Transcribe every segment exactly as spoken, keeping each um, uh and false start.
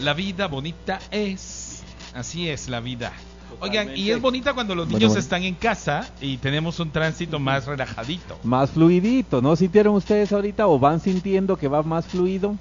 La vida bonita es. Así es la vida. Totalmente. Oigan, y es bonita cuando los niños Bueno, bueno. están en casa y tenemos un tránsito más relajadito. Más fluidito, ¿no? ¿Sintieron ustedes ahorita o van sintiendo que va más fluido?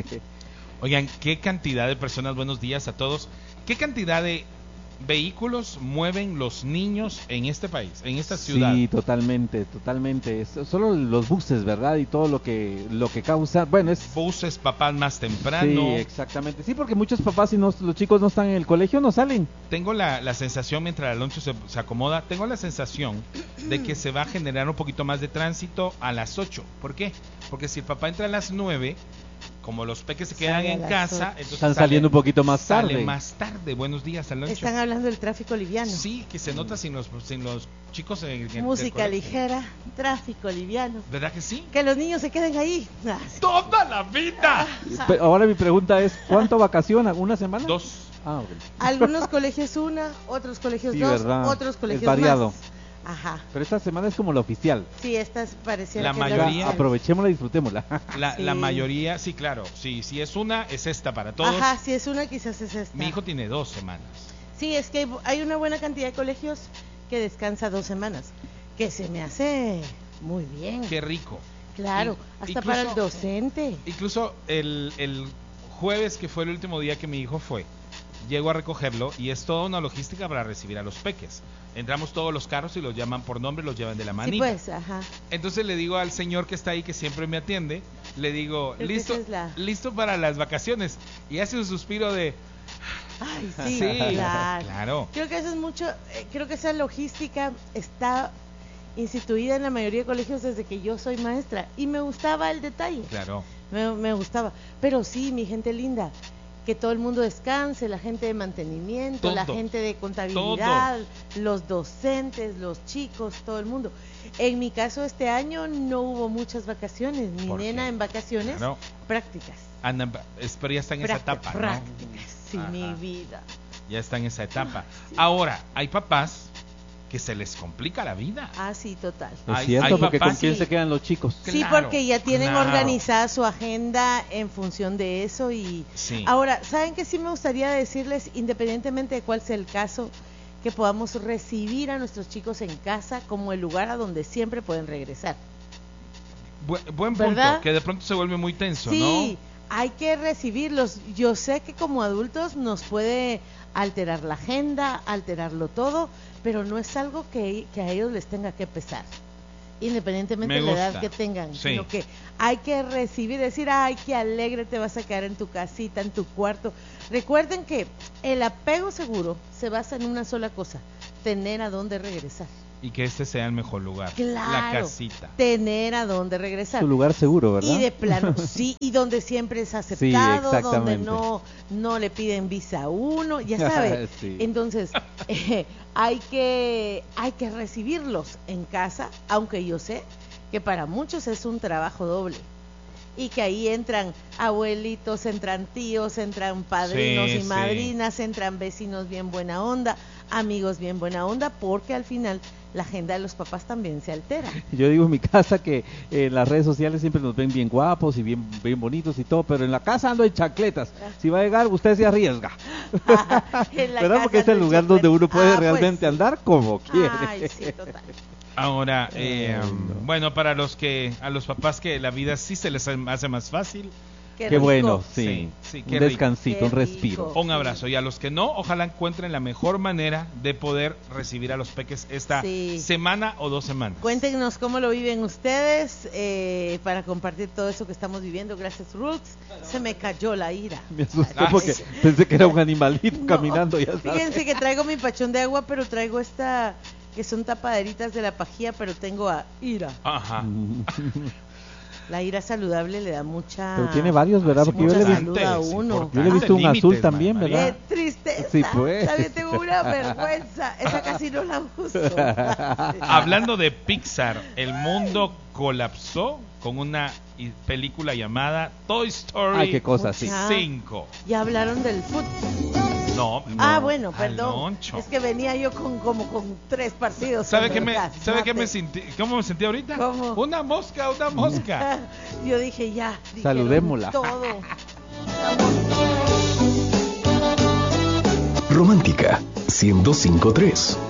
Oigan, qué cantidad de personas, buenos días a todos. ¿Qué cantidad de vehículos mueven los niños en este país, en esta ciudad? Sí, totalmente, totalmente. Es solo los buses, ¿verdad? Y todo lo que lo que causa, bueno, es Buses, papás más temprano. Sí, exactamente. Sí, porque muchos papás, si no, los chicos no están en el colegio, no salen. Tengo la, la sensación, mientras Alonso se, se acomoda, tengo la sensación de que se va a generar un poquito más de tránsito a las ocho. ¿Por qué? Porque si el papá entra a las nueve, como los peques se quedan Sale a en las casa, ocho. entonces Están sale- saliendo un poquito más sale tarde. más tarde. Buenos días, Alonso. Están hablando del tráfico liviano. Sí, que se nota sin los, sin los chicos en, en- del Música colegio. ligera, tráfico liviano. ¿Verdad que sí? Que los niños se queden ahí. Ah, sí. ¡Toda la vida! Pe- Ahora mi pregunta es, ¿cuánto vacacionan? ¿Una semana? Dos. Ah, ok. Algunos colegios una, otros colegios Sí, dos, ¿verdad? otros colegios Es variado. más. Ajá. Pero esta semana es como la oficial. Sí, esta es- pareciera La que es mayoría- oficial. Aprovechémosla y disfrutémosla. La, Sí. la mayoría, sí, claro. Sí, si es una, es esta para todos. Ajá, si es una, quizás es esta. Mi hijo tiene dos semanas. Sí, es que hay, hay una buena cantidad de colegios que descansa dos semanas. Que se me hace muy bien. Qué rico. Claro, In- hasta incluso- para el docente. Incluso el, el jueves, que fue el último día que mi hijo fue, llego a recogerlo y es toda una logística para recibir a los peques. Entramos todos los carros y los llaman por nombre, los llevan de la Sí, manita. pues, ajá. Entonces le digo al señor que está ahí, que siempre me atiende, le digo, Creo que listo, esa es la- listo para las vacaciones. Y hace un suspiro de, Ay, sí, sí, claro. claro. Creo que eso es mucho, eh, creo que esa logística está instituida en la mayoría de colegios desde que yo soy maestra y me gustaba el detalle, Claro. me, me gustaba, pero sí, mi gente linda, que todo el mundo descanse, la gente de mantenimiento, la Todo. gente de contabilidad, los docentes, los chicos, todo el mundo. En mi caso este año no hubo muchas vacaciones, mi ¿Por nena qué? en vacaciones Claro. prácticas. Andan, es- pero ya está en esa Prácti- etapa, ¿no? prácticas, sí, Ajá. mi vida. Ya está en esa etapa. Sí. Ahora, hay papás que se les complica la vida. Ah, sí, total. Es Hay- cierto, hay porque papás ¿con quién sí. se quedan los chicos? Sí, Claro, porque ya tienen claro. organizada su agenda en función de eso y Sí. ahora, ¿saben qué sí me gustaría decirles, independientemente de cuál sea el caso, que podamos recibir a nuestros chicos en casa como el lugar a donde siempre pueden regresar? Bu- buen punto, ¿Verdad? que de pronto se vuelve muy tenso, Sí, ¿no? hay que recibirlos. Yo sé que como adultos nos puede alterar la agenda, alterarlo todo, pero no es algo que, que a ellos les tenga que pesar, independientemente Me de la edad gusta. que tengan, Sí. sino que hay que recibir, decir, ay, qué alegre te vas a quedar en tu casita, en tu cuarto. Recuerden que el apego seguro se basa en una sola cosa, tener a dónde regresar. Y que este sea el mejor lugar. Claro. La casita. Tener a dónde regresar. Su lugar seguro, ¿verdad? Y de plano, sí, y donde siempre es aceptado, donde exactamente. no no le piden visa a uno, ya sabe. Sí. Entonces, eh, hay que hay que recibirlos en casa, aunque yo sé que para muchos es un trabajo doble. Y que ahí entran abuelitos, entran tíos, entran padrinos Sí, y sí. madrinas, entran vecinos bien buena onda, amigos bien buena onda, porque al final la agenda de los papás también se altera. Yo digo en mi casa que en las redes sociales siempre nos ven bien guapos y bien, bien bonitos y todo, pero en la casa ando en chancletas. Si va a llegar, usted se arriesga. En la ¿Verdad? casa Porque es el del lugar chicle. donde uno puede Ah, pues realmente sí. andar como quiere. Ay, sí, total. Ahora, eh, Ay, no. bueno, para los que, a los papás que la vida sí se les hace más fácil, Qué, Qué rico. bueno, sí. Sí, sí, qué un rico. descansito, Qué un respiro. rico. un abrazo. Y a los que no, ojalá encuentren la mejor manera de poder recibir a los peques esta Sí. semana o dos semanas. Cuéntenos cómo lo viven ustedes eh, para compartir todo eso que estamos viviendo. Gracias, Roots. Se me cayó la ira. Me asusté Ah, porque sí. pensé que era un animalito No, caminando. Ya sabes. Fíjense que traigo mi pachón de agua, pero traigo esta que son tapaderitas de la pajía, pero tengo a ira. Ajá. La ira saludable le da mucha. Pero tiene varios, ¿verdad? Sí, Porque yo mucha le, he salud visto, a uno. yo le he visto un Límites, azul también, María. ¿verdad? ¡Qué tristeza! Sí, pues. También tengo una vergüenza. Esa casi no la uso. Hablando de Pixar, el mundo colapsó con una i- película llamada Toy Story Ay, qué cosa, sí. Mucha. cinco. Ya hablaron del fútbol. No, Ah, no, bueno, perdón. Aloncho. Es que venía yo con como con tres partidos. ¿Sabe en qué me, verdad. ¿sabe qué me Mate. sentí? ¿Cómo me sentí ahorita? ¿Cómo? Una mosca, una mosca. Yo dije ya. dijeron Saludémosla. Todo. Estamos todos. Romántica ciento cinco punto tres.